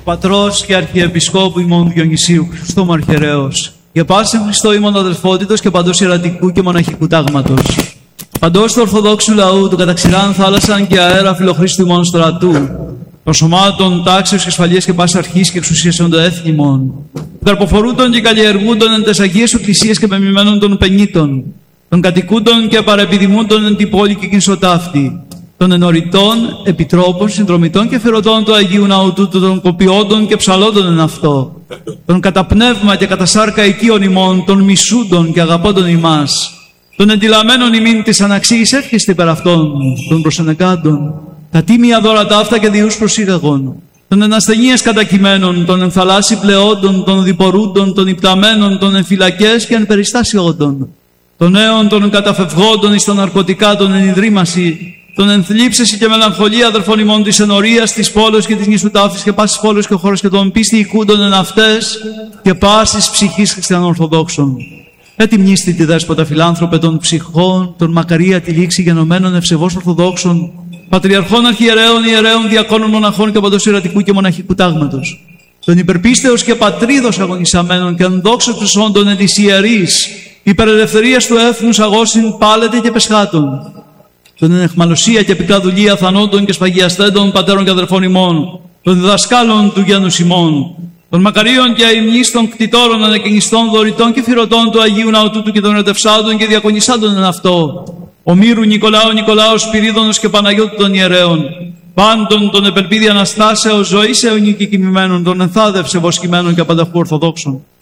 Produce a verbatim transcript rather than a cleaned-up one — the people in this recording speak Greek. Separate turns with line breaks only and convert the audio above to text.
Πατρός και Αρχιεπισκόπου ημών Διονυσίου Χριστόμου Αρχιερέως, για πάσιν Χριστό ημών αδελφότητος και παντός ιερατικού και μοναχικού τάγματος. Παντός του Ορθοδόξου λαού, του καταξηράν θάλασσαν και αέρα φιλοχρίστου ημών στρατού, των σωμάτων, τάξεως και ασφαλείας και πάσης αρχής και εξουσίας των έθνη ημών, των καρποφορούντων και καλλιεργούντων εν τες Αγίες Εκκλησίες και πεμειμένων των πενήτων, των κατοικούντων και παρεπιδημούντων εν την πόλη και κινσοτάφτη, των ενωρητών, επιτρόπων, συνδρομητών και φερωτών του Αγίου Ναού τούτου, των κοπιόντων και ψαλόντων εν αυτό, των κατά πνεύμα και κατά σάρκα οικείων ημών, των μισούντων και αγαπώντων ημάς, των εντυλαμένων ημίν της αναξίης εύχεστε υπέρ αυτών, των προσενεκάντων, τα τίμια δώρα ταύτα και διούς προσήγαγων, των ενασθενείας κατακειμένων, των ενθαλάσσι πλεόντων, των διπορούντων, των υπταμένων, των εμφυλακές και εν περιστάσιόντων, των νέων, των καταφευγόντων εις τα ναρκωτικά, των ενιδρύμαση, των ενθλίψεση και μελαγχολία αδερφών ημών της ενορίας, της πόλεως και της νήσου ταύτης και πάσης πόλεως και χώρος και των πίστη οικούντων εν αυτές και πάσης ψυχής χριστιανών Ορθοδόξων. Ετιμνίστη τη δέσποτα φιλάνθρωπε των ψυχών, των μακαρία τη λήξη γενομένων ευσεβώς Ορθοδόξων, πατριαρχών, αρχιερέων, ιερέων, διακόνων, μοναχών και παντός ιερατικού και μοναχικού τάγματος, των υπερπίστεως και πατρίδος αγωνισαμένων και ενδόξως όντων εν της ιερής, υπερελευθερίας του έθνους αγώσιν πάλετε και πεσχάτων, των εν αιχμαλωσία και πικρά δουλεία θανόντων και σφαγιαστέντων πατέρων και αδερφών ημών, των διδασκάλων του γένους ημών, των μακαρίων και αημνής των κτητόρων, ανεκκινιστών, δωρητών και φυρωτών του Αγίου Ναού τούτου και των ερωτευσάντων και διακονισάντων εν αυτό, Ομήρου, Νικολάου, Νικολάου, Σπυρίδωνος και Παναγιώτου των ιερέων, πάντων των επελπίδη Αναστάσεως, ζωής αιωνική κοιμημένων, των ενθάδευσε βοσκημένων και απανταχού Ορθοδόξων.